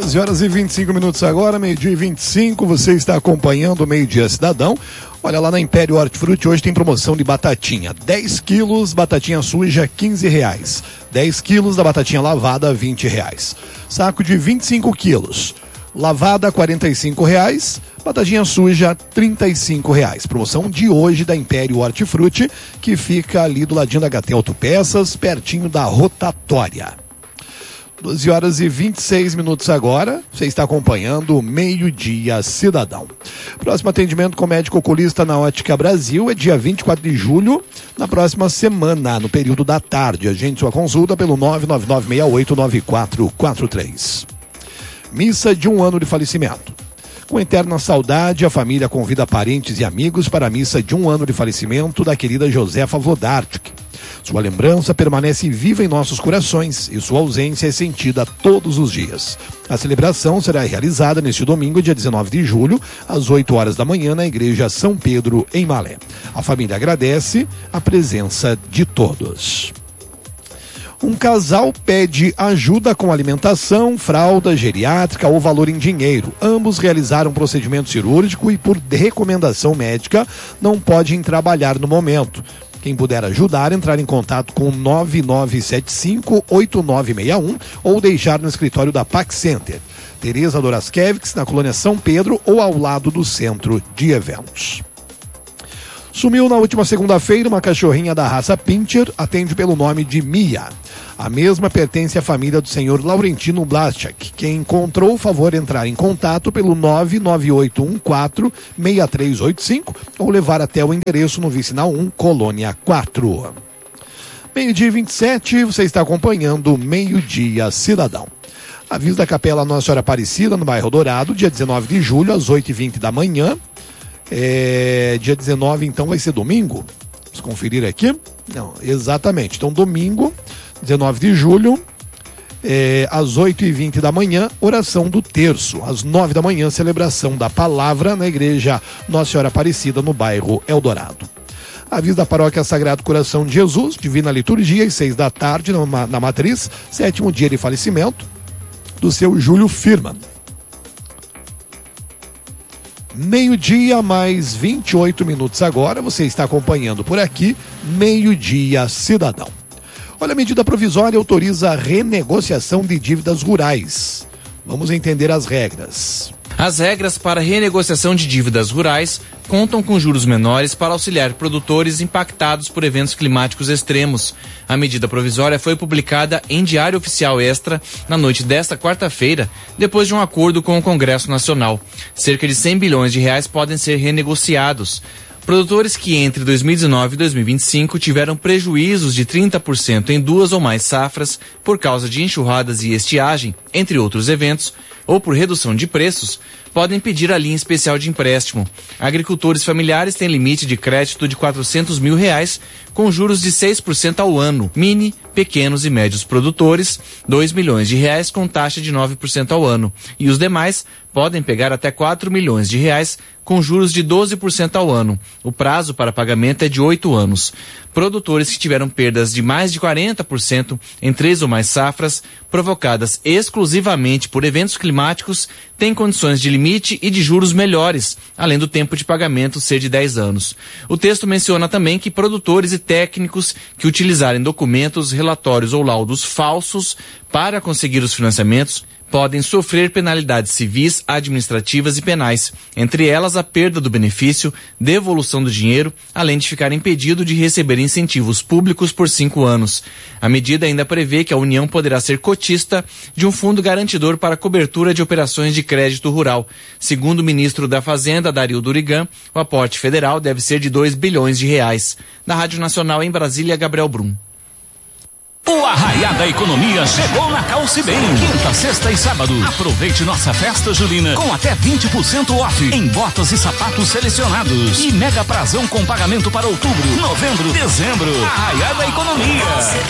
12 horas e 25 minutos agora, meio-dia e 25, você está acompanhando o Meio-Dia Cidadão. Olha, lá na Império Hortifruti hoje tem promoção de batatinha, 10 quilos, batatinha suja, R$15. 10 quilos da batatinha lavada, R$20. Saco de 25 quilos, lavada, R$45, batatinha suja, R$35. Promoção de hoje da Império Hortifruti, que fica ali do ladinho da HT Autopeças, pertinho da rotatória. 12 horas e 26 minutos agora, você está acompanhando o Meio-Dia Cidadão. Próximo atendimento com médico oculista na Ótica Brasil é dia 24 de julho, na próxima semana, no período da tarde. Agende sua consulta pelo 999689443. Missa de 1 ano de falecimento. Com eterna saudade, a família convida parentes e amigos para a missa de 1 ano de falecimento da querida Josefa Vlodarczyk. Sua lembrança permanece viva em nossos corações e sua ausência é sentida todos os dias. A celebração será realizada neste domingo, dia 19 de julho, às 8 horas da manhã, na Igreja São Pedro, em Malé. A família agradece a presença de todos. Um casal pede ajuda com alimentação, fralda geriátrica ou valor em dinheiro. Ambos realizaram um procedimento cirúrgico e, por recomendação médica, não podem trabalhar no momento. Quem puder ajudar, entrar em contato com 9975-8961 ou deixar no escritório da Pax Center. Tereza Doraskevics, na colônia São Pedro ou ao lado do centro de eventos. Sumiu na última segunda-feira uma cachorrinha da raça Pinscher, atende pelo nome de Mia. A mesma pertence à família do senhor Laurentino Blaszczak. Quem encontrou, favor entrar em contato pelo 99814-6385 ou levar até o endereço no Vicinal 1, Colônia 4. Meio-dia 27, você está acompanhando o Meio-Dia Cidadão. Aviso da Capela Nossa Senhora Aparecida, no bairro Dourado, dia 19 de julho, às 8h20 da manhã. Dia 19, então, vai ser domingo? Vamos conferir aqui. Não, exatamente. Então, domingo, 19 de julho, às 8h20 da manhã, oração do terço. Às 9 da manhã, celebração da palavra na Igreja Nossa Senhora Aparecida, no bairro Eldorado. Aviso da Paróquia Sagrado Coração de Jesus, Divina Liturgia, às 6 da tarde, na Matriz, 7º dia de falecimento do seu Júlio Firman. Meio-dia mais 28 minutos agora, você está acompanhando por aqui Meio-Dia Cidadão. Olha, a medida provisória autoriza a renegociação de dívidas rurais. Vamos entender as regras. As regras para renegociação de dívidas rurais contam com juros menores para auxiliar produtores impactados por eventos climáticos extremos. A medida provisória foi publicada em Diário Oficial Extra na noite desta quarta-feira, depois de um acordo com o Congresso Nacional. Cerca de 100 bilhões de reais podem ser renegociados. Produtores que entre 2019 e 2025 tiveram prejuízos de 30% em 2 ou mais safras por causa de enxurradas e estiagem, entre outros eventos, ou por redução de preços, podem pedir a linha especial de empréstimo. Agricultores familiares têm limite de crédito de R$400 mil, com juros de 6% ao ano. Mini, pequenos e médios produtores, R$2 milhões com taxa de 9% ao ano. E os demais podem pegar até R$4 milhões com juros de 12% ao ano. O prazo para pagamento é de 8 anos. Produtores que tiveram perdas de mais de 40% em 3 ou mais safras, provocadas exclusivamente por eventos climáticos, têm condições de limite e de juros melhores, além do tempo de pagamento ser de 10 anos. O texto menciona também que produtores e técnicos que utilizarem documentos, relatórios ou laudos falsos para conseguir os financiamentos podem sofrer penalidades civis, administrativas e penais, entre elas a perda do benefício, devolução do dinheiro, além de ficar impedido de receber incentivos públicos por 5 anos. A medida ainda prevê que a União poderá ser cotista de um fundo garantidor para cobertura de operações de crédito rural. Segundo o ministro da Fazenda, Dario Durigan, o aporte federal deve ser de R$2 bilhões. Da Rádio Nacional em Brasília, Gabriel Brum. O Arraiá da Economia chegou na Calce Bem. Quinta, sexta e sábado. Aproveite nossa festa julina com até 20% off em botas e sapatos selecionados. E mega prazão com pagamento para outubro, novembro, dezembro. Arraiá da Economia.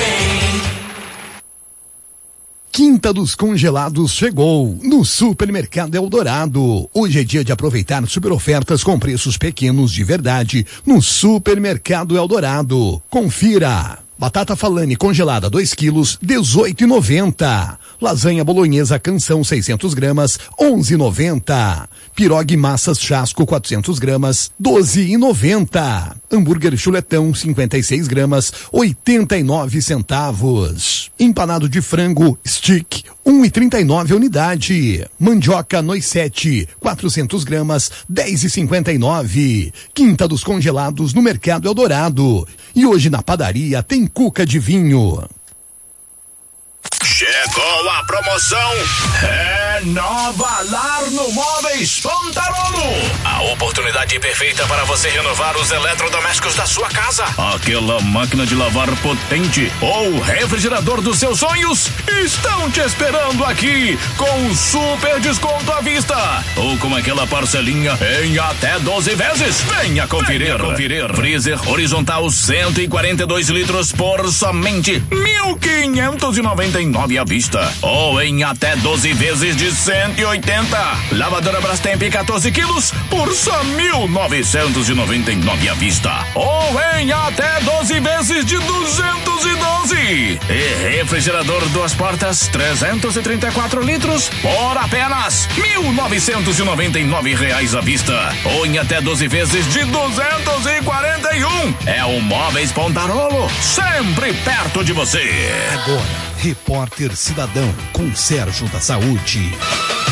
Quinta dos Congelados chegou no Supermercado Eldorado. Hoje é dia de aproveitar super ofertas com preços pequenos de verdade no Supermercado Eldorado. Confira! Batata Falani congelada 2 quilos, 18,90. Lasanha bolonhesa Canção 600 gramas, 11,90. Pirogue massas Chasco 400 gramas, 12,90. Hambúrguer chuletão 56 gramas, 89 centavos. Empanado de frango stick, 1,39 a unidade. Mandioca noisette 400 gramas, 10,59. Quinta dos congelados no Mercado Eldorado. E hoje na padaria tem cuca de vinho. Chegou a promoção Renova Lar no Móveis Pantarolo. A oportunidade perfeita para você renovar os eletrodomésticos da sua casa. Aquela máquina de lavar potente ou refrigerador dos seus sonhos estão te esperando aqui com um super desconto à vista ou com aquela parcelinha em até 12 vezes. Venha conferir. Freezer horizontal 142 litros por somente 1.599 à vista ou em até 12 vezes de 180. Lavadora Brastemp 14 quilos por só 1.999 à vista ou em até 12 vezes de 212. E refrigerador 2 portas 334 litros por apenas R$1.999 à vista ou em até 12 vezes de 241. É o Móveis Pontarolo, sempre perto de você. Agora, Repórter Cidadão com Sérgio da Saúde.